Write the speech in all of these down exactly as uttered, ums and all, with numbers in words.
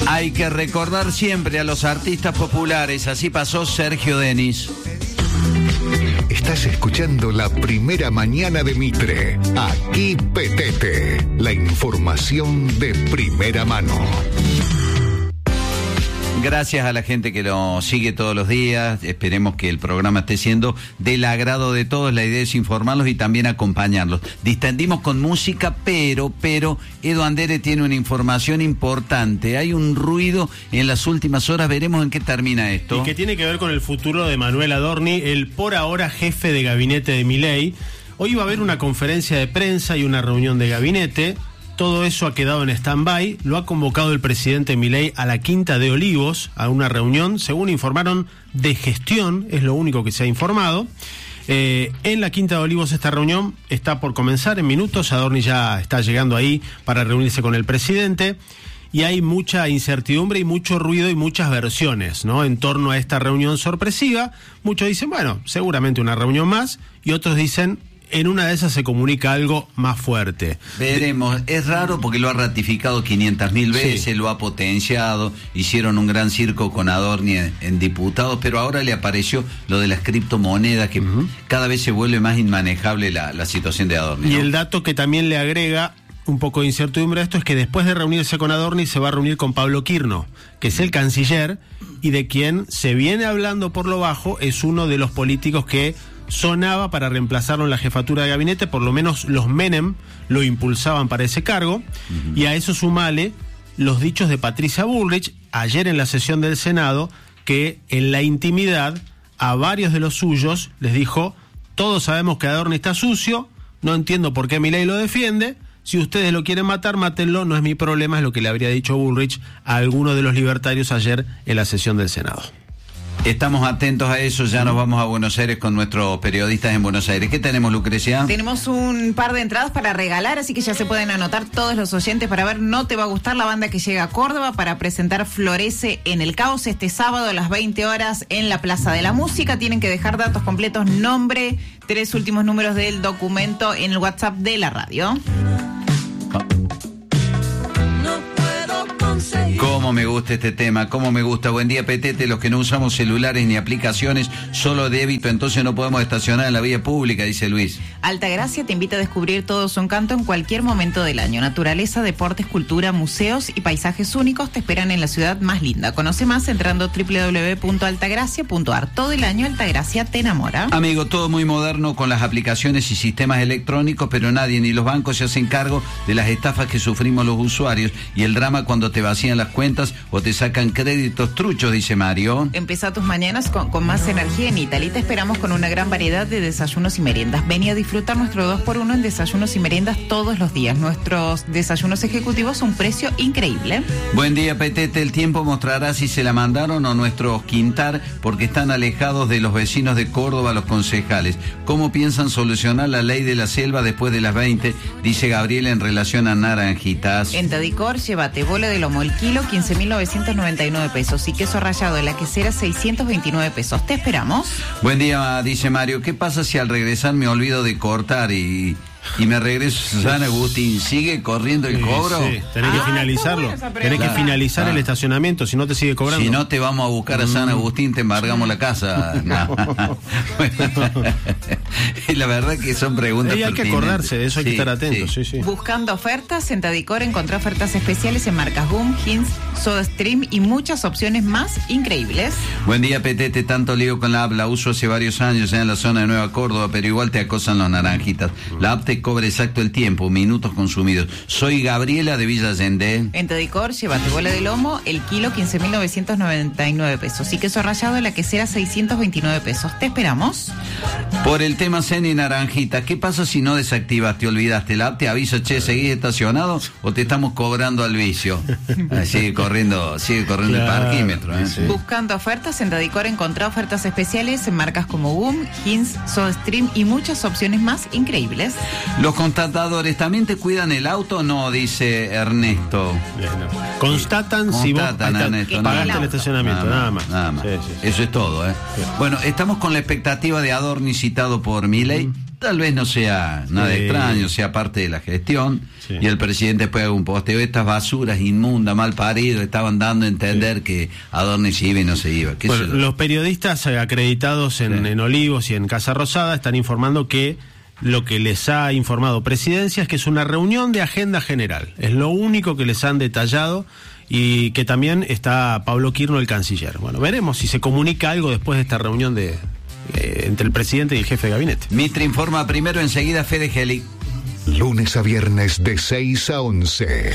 Hay que recordar siempre a los artistas populares, así pasó Sergio Denis. Estás escuchando La Primera Mañana de Mitre. Aquí Petete, la información de primera mano. Gracias a la gente que lo sigue todos los días. Esperemos que el programa esté siendo del agrado de todos. La idea es informarlos y también acompañarlos. Distendimos con música, pero, pero, Edo Andere tiene una información importante. Hay un ruido en las últimas horas. Veremos en qué termina esto. Y que tiene que ver con el futuro de Manuel Adorni, el por ahora jefe de gabinete de Milei. Hoy va a haber una conferencia de prensa y una reunión de gabinete. Todo eso ha quedado en stand-by. Lo ha convocado el presidente Milei a la Quinta de Olivos, a una reunión, según informaron, de gestión, es lo único que se ha informado. Eh, en la Quinta de Olivos esta reunión está por comenzar en minutos. Adorni ya está llegando ahí para reunirse con el presidente. Y hay mucha incertidumbre y mucho ruido y muchas versiones, ¿no?, en torno a esta reunión sorpresiva. Muchos dicen, bueno, seguramente una reunión más, y otros dicen, en una de esas se comunica algo más fuerte. Veremos. Es raro porque lo ha ratificado quinientas mil veces, sí. Lo ha potenciado, hicieron un gran circo con Adorni en, en diputados, pero ahora le apareció lo de las criptomonedas, que uh-huh. cada vez se vuelve más inmanejable la, la situación de Adorni, ¿no? Y el dato que también le agrega un poco de incertidumbre a esto es que después de reunirse con Adorni se va a reunir con Pablo Quirno, que es el canciller y de quien se viene hablando por lo bajo, es uno de los políticos que sonaba para reemplazarlo en la jefatura de gabinete. Por lo menos los Menem lo impulsaban para ese cargo. Uh-huh. Y a eso sumale los dichos de Patricia Bullrich ayer en la sesión del Senado, que en la intimidad a varios de los suyos les dijo: todos sabemos que Adorni está sucio, no entiendo por qué Milei lo defiende, si ustedes lo quieren matar, mátenlo, no es mi problema. Es lo que le habría dicho Bullrich a algunos de los libertarios ayer en la sesión del Senado. Estamos atentos a eso, ya nos vamos a Buenos Aires con nuestros periodistas en Buenos Aires. ¿Qué tenemos, Lucrecia? Tenemos un par de entradas para regalar, así que ya se pueden anotar todos los oyentes para ver No Te Va a Gustar, la banda que llega a Córdoba para presentar Florece en el Caos este sábado a las veinte horas en la Plaza de la Música. Tienen que dejar datos completos, nombre, tres últimos números del documento en el WhatsApp de la radio. Cómo me gusta este tema, cómo me gusta. Buen día, Petete. Los que no usamos celulares ni aplicaciones, solo débito, entonces no podemos estacionar en la vía pública, dice Luis. Altagracia te invita a descubrir todo su encanto en cualquier momento del año. Naturaleza, deportes, cultura, museos y paisajes únicos te esperan en la ciudad más linda. Conoce más entrando a doble u doble u doble u punto altagracia punto a r. Todo el año Altagracia te enamora. Amigo, todo muy moderno con las aplicaciones y sistemas electrónicos, pero nadie ni los bancos se hacen cargo de las estafas que sufrimos los usuarios y el drama cuando te vacían las cuentas o te sacan créditos truchos, dice Mario. Empezá tus mañanas con, con más energía en Italy. Te esperamos con una gran variedad de desayunos y meriendas. Vení a disfrutar nuestro dos por uno en desayunos y meriendas todos los días. Nuestros desayunos ejecutivos a un precio increíble. Buen día, Petete. El tiempo mostrará si se la mandaron o nuestros quintar, porque están alejados de los vecinos de Córdoba los concejales. ¿Cómo piensan solucionar la ley de la selva después de las veinte? Dice Gabriel en relación a Naranjitas. En Tadicor, llévate bola de lomo el kilo, quince mil novecientos noventa y nueve pesos, y queso rallado de la quesera, seiscientos veintinueve pesos. Te esperamos. Buen día, dice Mario. ¿Qué pasa si al regresar me olvido de cortar y... y me regreso a San Agustín? ¿Sigue corriendo el sí, cobro? Sí, tenés ah, que finalizarlo. Tenés que finalizar ah. el estacionamiento, si no te sigue cobrando. Si no te vamos a buscar a San Agustín, te embargamos la casa. No. Y la verdad que son preguntas. Y hay que acordarse de eso, hay sí, que estar atentos. Sí. Sí, sí. Buscando ofertas, en Tadicor encontré ofertas especiales en marcas Boom, Hins, SodaStream y muchas opciones más increíbles. Buen día, Petete. Tanto lío con la app, la uso hace varios años ya en la zona de Nueva Córdoba, pero igual te acosan los naranjitas. La app te cobra exacto el tiempo, minutos consumidos. Soy Gabriela de Villa Allende. En Tadicor, llévate bola de lomo, el kilo, quince mil novecientos noventa y nueve pesos. Y queso rallado de la quesera, seiscientos veintinueve pesos. Te esperamos. Por el tema Zen y Naranjita, ¿qué pasa si no desactivas, te olvidaste? La app te avisa, che, ¿seguís estacionado o te estamos cobrando al vicio? Ah, sigue corriendo, sigue corriendo claro, el parquímetro. ¿eh? Sí. Buscando ofertas, en Tadicor encontré ofertas especiales en marcas como Boom, Hins, SodaStream y muchas opciones más increíbles. Los constatadores también te cuidan el auto, no, dice Ernesto. No. Constatan, Constatan si vos Ernesto, pagaste no, el estacionamiento, nada más. Nada más. Sí, sí, sí. Eso es todo, ¿eh? Sí. Bueno, estamos con la expectativa de Adorni citado por Milei. Mm. tal vez no sea nada Sí. extraño, sea parte de la gestión, Sí. y el presidente puede un posteo, estas basuras inmundas, mal paridas, estaban dando a entender sí. que Adorni se iba y no se iba. ¿Qué Bueno, los periodistas acreditados en, sí. en Olivos y en Casa Rosada están informando que lo que les ha informado Presidencia es que es una reunión de agenda general, es lo único que les han detallado, y que también está Pablo Quirno, el canciller. Bueno, veremos si se comunica algo después de esta reunión de eh, entre el presidente y el jefe de gabinete. Mitre informa primero, enseguida Fede Geli. Lunes a viernes de seis a once.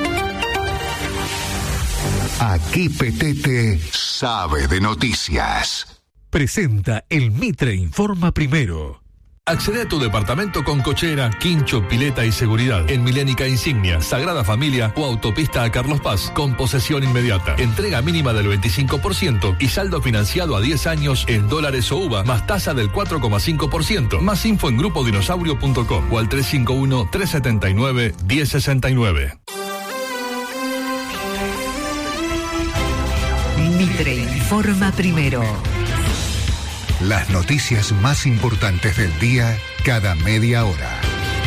Aquí Petete sabe de noticias. Presenta el Mitre Informa Primero. Accede a tu departamento con cochera, quincho, pileta y seguridad en Milénica Insignia, Sagrada Familia o Autopista a Carlos Paz, con posesión inmediata. Entrega mínima del veinticinco por ciento y saldo financiado a diez años en dólares o U V A, más tasa del cuatro coma cinco por ciento. Más info en grupo dinosaurio punto com o al tres cinco uno, tres siete nueve, uno cero seis nueve. Mitre Informa Primero. Las noticias más importantes del día cada media hora.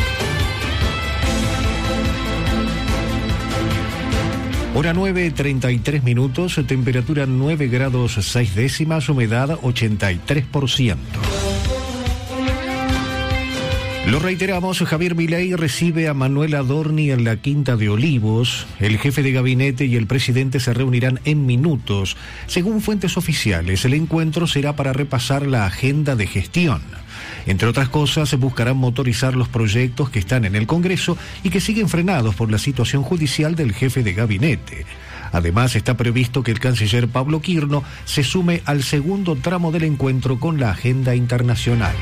Hora nueve, treinta y tres minutos, temperatura nueve grados seis décimas, humedad ochenta y tres por ciento. Lo reiteramos, Javier Milei recibe a Manuel Adorni en la Quinta de Olivos. El jefe de gabinete y el presidente se reunirán en minutos. Según fuentes oficiales, el encuentro será para repasar la agenda de gestión. Entre otras cosas, se buscarán motorizar los proyectos que están en el Congreso y que siguen frenados por la situación judicial del jefe de gabinete. Además, está previsto que el canciller Pablo Quirno se sume al segundo tramo del encuentro con la agenda internacional.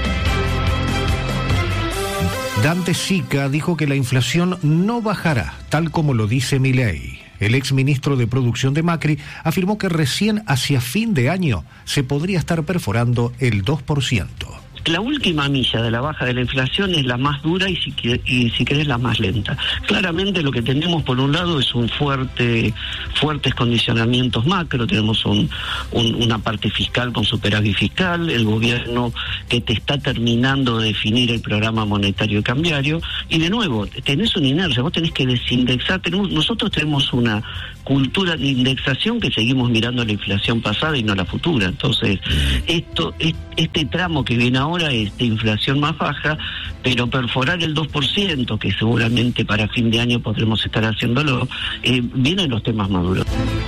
Dante Sica dijo que la inflación no bajará, tal como lo dice Milei. El exministro de Producción de Macri afirmó que recién hacia fin de año se podría estar perforando el dos por ciento. La última milla de la baja de la inflación es la más dura y si, y si querés la más lenta. Claramente lo que tenemos por un lado es un fuerte, fuertes condicionamientos macro, tenemos un, un, una parte fiscal con superávit fiscal, el gobierno que te está terminando de definir el programa monetario y cambiario, y de nuevo, tenés una inercia, vos tenés que desindexar, tenemos, nosotros tenemos una cultura de indexación que seguimos mirando la inflación pasada y no la futura, entonces esto, este tramo que viene ahora es de inflación más baja, pero perforar el dos por ciento, que seguramente para fin de año podremos estar haciéndolo, eh, vienen los temas maduros.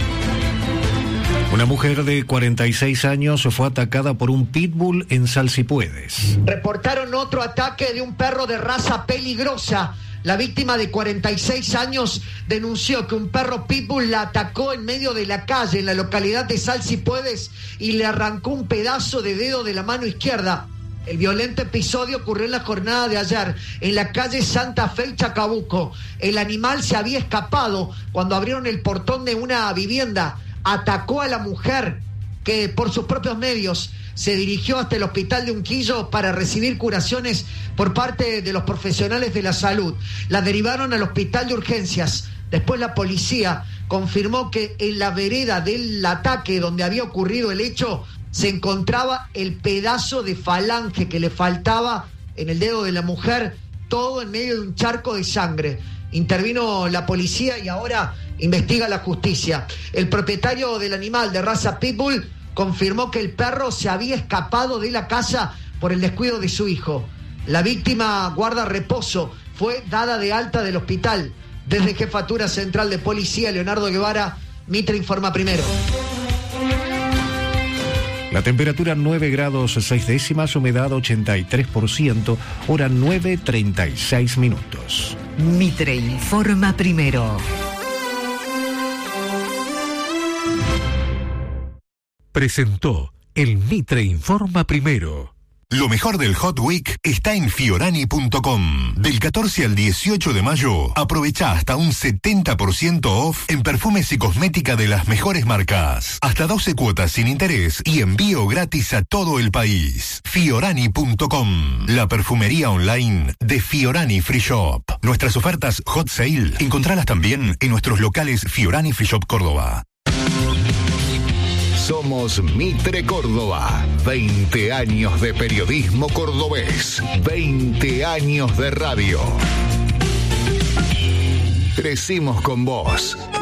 Una mujer de cuarenta y seis años fue atacada por un pitbull en Salsipuedes. Reportaron otro ataque de un perro de raza peligrosa. La víctima de cuarenta y seis años denunció que un perro pitbull la atacó en medio de la calle en la localidad de Salsipuedes y le arrancó un pedazo de dedo de la mano izquierda. El violento episodio ocurrió en la jornada de ayer en la calle Santa Fe y Chacabuco. El animal se había escapado cuando abrieron el portón de una vivienda. Atacó a la mujer, que por sus propios medios se dirigió hasta el hospital de Unquillo para recibir curaciones por parte de los profesionales de la salud. La derivaron al hospital de urgencias. Después la policía confirmó que en la vereda del ataque donde había ocurrido el hecho se encontraba el pedazo de falange que le faltaba en el dedo de la mujer, todo en medio de un charco de sangre. Intervino la policía y ahora investiga la justicia. El propietario del animal de raza pitbull confirmó que el perro se había escapado de la casa por el descuido de su hijo. La víctima guarda reposo, fue dada de alta del hospital. Desde Jefatura Central de Policía, Leonardo Guevara, Mitre Informa Primero. La temperatura nueve grados seis décimas, humedad ochenta y tres por ciento, hora nueve, treinta y seis minutos. Mitre Informa Primero. Presentó el Mitre Informa Primero. Lo mejor del Hot Week está en fiorani punto com. Del catorce al dieciocho de mayo, aprovecha hasta un setenta por ciento off en perfumes y cosmética de las mejores marcas. Hasta doce cuotas sin interés y envío gratis a todo el país. fiorani punto com, la perfumería online de Fiorani Free Shop. Nuestras ofertas Hot Sale, encontralas también en nuestros locales Fiorani Free Shop Córdoba. Somos Mitre Córdoba. veinte años de periodismo cordobés. veinte años de radio. Crecimos con vos.